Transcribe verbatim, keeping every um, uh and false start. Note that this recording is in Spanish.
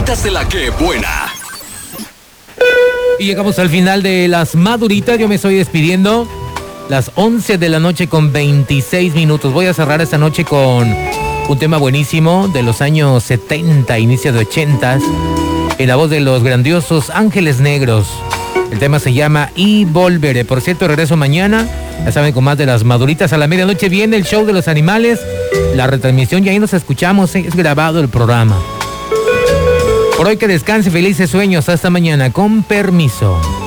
Maduritas de la que buena. Y llegamos al final de las Maduritas. Yo me estoy despidiendo. Las once de la noche con veintiséis minutos. Voy a cerrar esta noche con un tema buenísimo de los años setenta, inicio de ochentas, en la voz de los grandiosos Ángeles Negros. El tema se llama Y Volveré. Por cierto, regreso mañana, ya saben, con más de las Maduritas. A la medianoche viene el show de los animales, la retransmisión, y ahí nos escuchamos, ¿eh? Es grabado el programa. Por hoy que descanse, felices sueños, hasta mañana, con permiso.